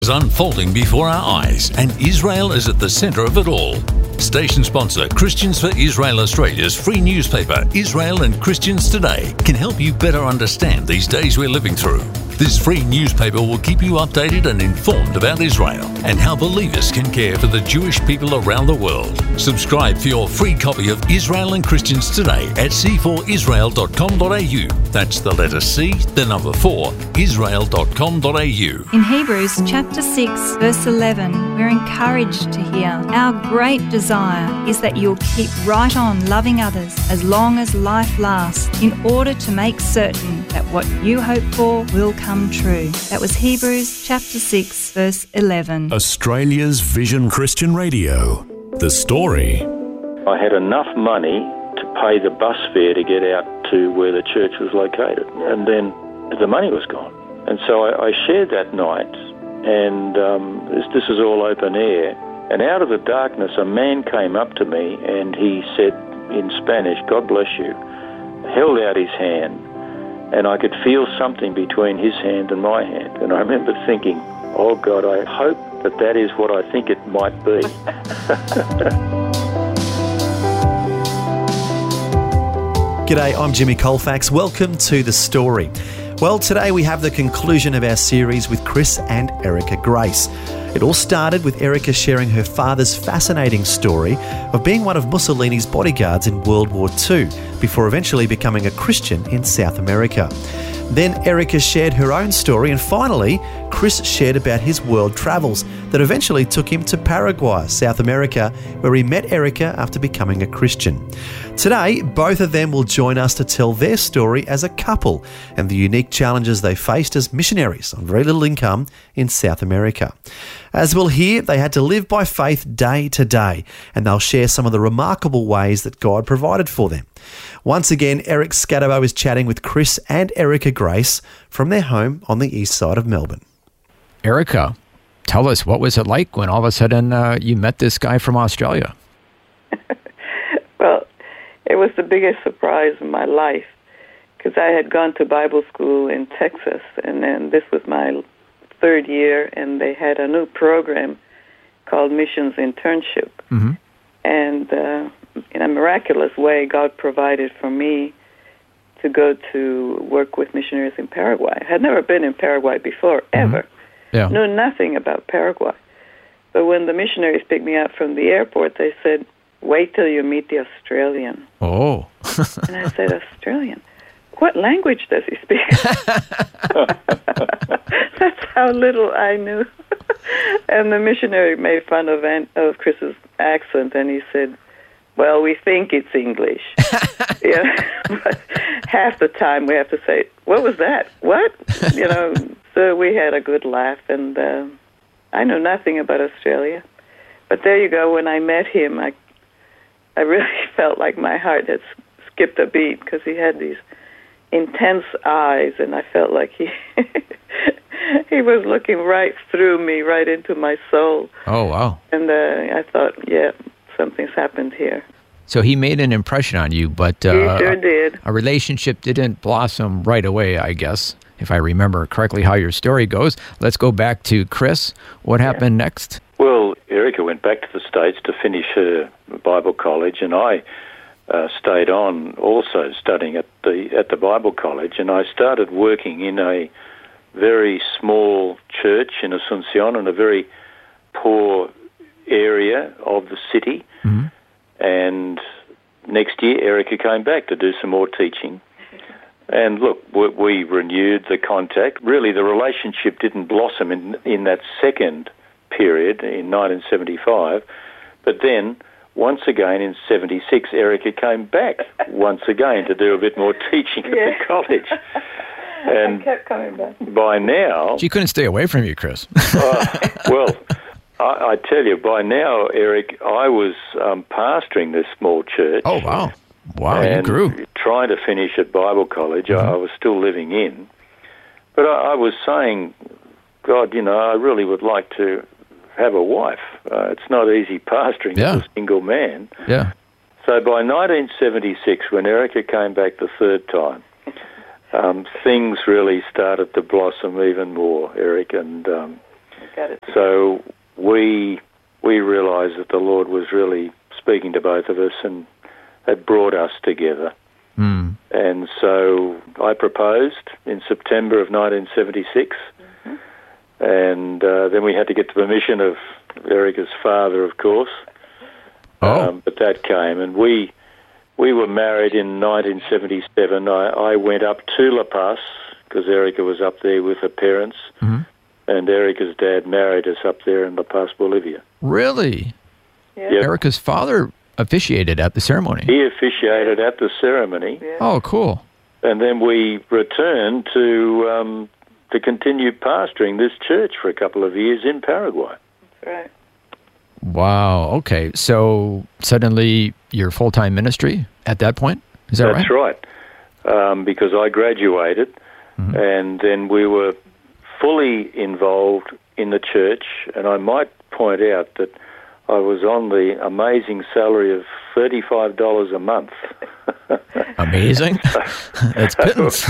is unfolding before our eyes, and Israel is at the centre of it all. Station sponsor Christians for Israel Australia's free newspaper, Israel and Christians Today, can help you better understand these days we're living through. This free newspaper will keep you updated and informed about Israel and how believers can care for the Jewish people around the world. Subscribe for your free copy of Israel and Christians Today at c4israel.com.au. That's the letter C, the number 4, israel.com.au. In Hebrews chapter 6, verse 11, we're encouraged to hear, our great desire is that you'll keep right on loving others as long as life lasts, in order to make certain that what you hope for will come true. That was Hebrews chapter 6, verse 11. Australia's Vision Christian Radio. The story. I had enough money to pay the bus fare to get out to where the church was located, and then the money was gone. And so I shared that night, and this is all open air, and out of the darkness a man came up to me and he said in Spanish, "God bless you," held out his hand, and I could feel something between his hand and my hand. And I remember thinking, oh God, I hope that is what I think it might be. G'day, I'm Jimmy Colfax. Welcome to The Story. Well, today we have the conclusion of our series with Chris and Erica Grace. It all started with Erica sharing her father's fascinating story of being one of Mussolini's bodyguards in World War II before eventually becoming a Christian in South America. Then Erica shared her own story, and finally Chris shared about his world travels that eventually took him to Paraguay, South America, where he met Erica after becoming a Christian. Today, both of them will join us to tell their story as a couple and the unique challenges they faced as missionaries on very little income in South America. As we'll hear, they had to live by faith day to day, and they'll share some of the remarkable ways that God provided for them. Once again, Eric Scatterbo is chatting with Chris and Erica Grace from their home on the east side of Melbourne. Erica, tell us, what was it like when all of a sudden you met this guy from Australia? Well, it was the biggest surprise in my life, because I had gone to Bible school in Texas, and then this was my third year, and they had a new program called Missions Internship. Mm-hmm. And in a miraculous way, God provided for me to go to work with missionaries in Paraguay. I had never been in Paraguay before, ever. Yeah. Knew nothing about Paraguay. But when the missionaries picked me up from the airport, they said, "Wait till you meet the Australian." Oh. And I said, "Australian? What language does he speak?" That's how little I knew. And the missionary made fun of Chris's accent, and he said, "Well, we think it's English." But half the time we have to say, "What was that? What?" So we had a good laugh, and I knew nothing about Australia. But there you go, when I met him, I really felt like my heart had skipped a beat, because he had these intense eyes, and I felt like he was looking right through me, right into my soul. Oh, wow. And I thought, yeah, something's happened here. So he made an impression on you, but he sure did. A relationship didn't blossom right away, I guess, if I remember correctly how your story goes. Let's go back to Chris. What happened next? Well, Erica went back to the States to finish her Bible college, and I stayed on also studying at the Bible college, and I started working in a very small church in Asunción, in a very poor area of the city. Mm-hmm. And next year, Erica came back to do some more teaching. And look, we renewed the contact. Really, the relationship didn't blossom in that second period in 1975. But then, once again in 76, Erica came back once again to do a bit more teaching at the college. And I kept coming back. By now... She couldn't stay away from you, Chris. Well, I tell you, by now, Eric, I was pastoring this small church. Oh, wow. Wow, and you grew. Trying to finish at Bible college. Mm-hmm. I was still living in. But I was saying, God, I really would like to have a wife. It's not easy pastoring as a single man. Yeah. So by 1976, when Erica came back the third time, things really started to blossom even more, Eric, and Got it. So we realised that the Lord was really speaking to both of us and had brought us together. Mm. And so I proposed in September of 1976, and then we had to get the permission of Erica's father, of course. But that came, and we were married in 1977. I went up to La Paz because Erica was up there with her parents, and Erica's dad married us up there in La Paz, Bolivia. Really? Yeah. Yep. Erica's father officiated at the ceremony. He officiated at the ceremony, Yeah. Oh, cool. and then we returned to continue pastoring this church for a couple of years in Paraguay. That's right. Wow. Okay. So suddenly you're full-time ministry at that point? Is that That's right. Because I graduated, and then we were fully involved in the church, and I might point out that I was on the amazing salary of $35 a month. Amazing. That's pittance.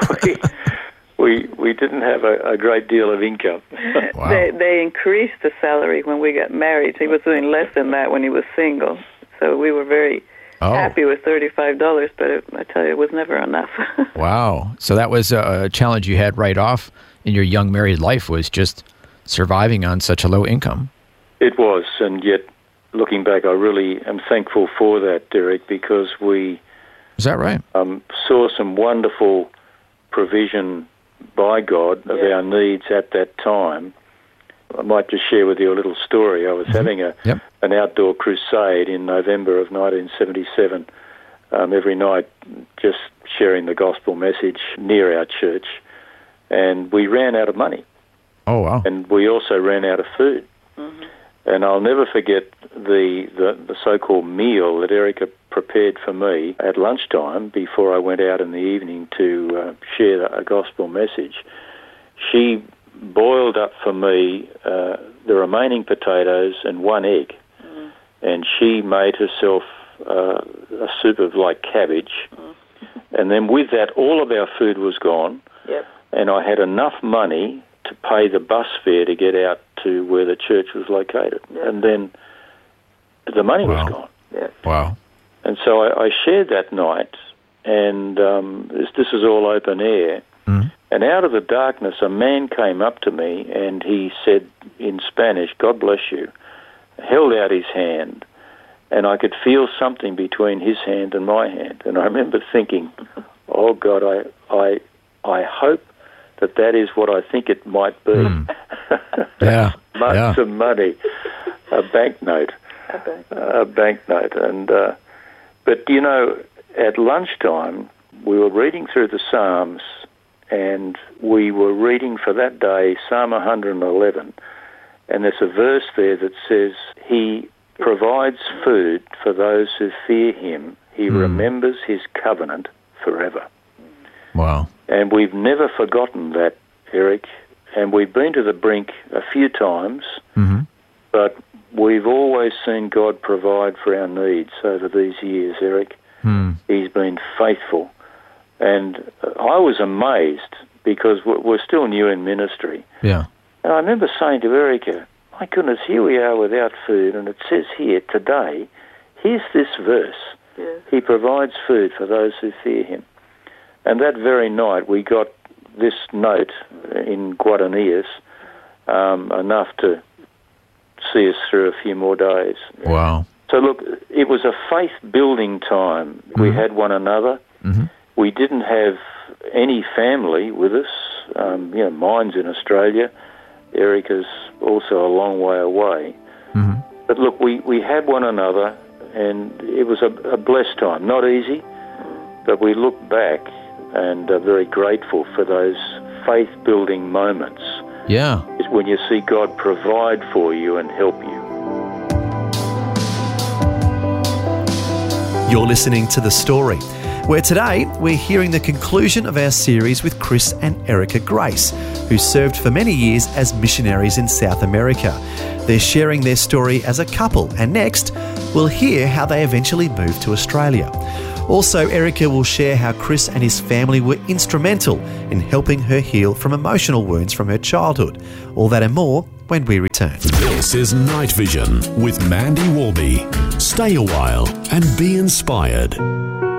we didn't have a great deal of income. Wow. They increased the salary when we got married. He was doing less than that when he was single. So we were very happy with $35, but I tell you, it was never enough. Wow. So that was a challenge you had right off in your young married life, was just surviving on such a low income. It was, and yet, looking back, I really am thankful for that, Derek, because we Is that right? saw some wonderful provision by God of our needs at that time. I might just share with you a little story. I was having an outdoor crusade in November of 1977, every night just sharing the gospel message near our church, and we ran out of money. Oh, wow. And we also ran out of food. And I'll never forget the so-called meal that Erica prepared for me at lunchtime before I went out in the evening to share a gospel message. She boiled up for me the remaining potatoes and one egg, and she made herself a soup of like cabbage. And then with that, all of our food was gone, and I had enough money to pay the bus fare to get out to where the church was located. And then the money was gone. Wow. And so I shared that night, and this is all open air. And out of the darkness, a man came up to me, and he said in Spanish, "God bless you," held out his hand, and I could feel something between his hand and my hand. And I remember thinking, oh, God, I hope that is what I think it might be. Some money, a banknote. And but you know, at lunchtime we were reading through the Psalms, and we were reading for that day Psalm 111, and there's a verse there that says, "He provides food for those who fear him. He remembers his covenant forever." Wow. And we've never forgotten that, Eric. And we've been to the brink a few times, but we've always seen God provide for our needs over these years, Eric. He's been faithful. And I was amazed because we're still new in ministry. Yeah. And I remember saying to Erica, my goodness, here we are without food, and it says here today, here's this verse. He provides food for those who fear him. And that very night we got this note in Guaranias, enough to see us through a few more days. Wow. So look, it was a faith-building time. We had one another. We didn't have any family with us. Mine's in Australia. Erica's also a long way away. But look, we had one another, and it was a blessed time. Not easy, but we look back and are very grateful for those faith-building moments. Yeah. It's when you see God provide for you and help you. You're listening to The Story, where today we're hearing the conclusion of our series with Chris and Erica Grace, who served for many years as missionaries in South America. They're sharing their story as a couple, and next we'll hear how they eventually moved to Australia. Also, Erica will share how Chris and his family were instrumental in helping her heal from emotional wounds from her childhood. All that and more when we return. This is Night Vision with Mandy Warby. Stay a while and be inspired.